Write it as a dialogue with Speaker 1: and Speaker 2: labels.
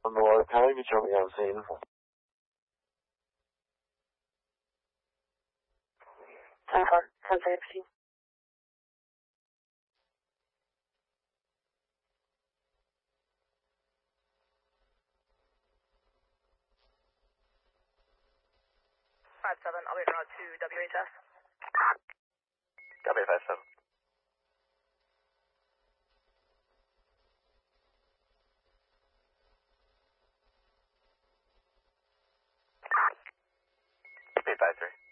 Speaker 1: On the water tower, you show me on scene.
Speaker 2: 10-4, 10-15.
Speaker 3: I'll be route to WHS.
Speaker 1: Copy 5-7. Copy 5-3.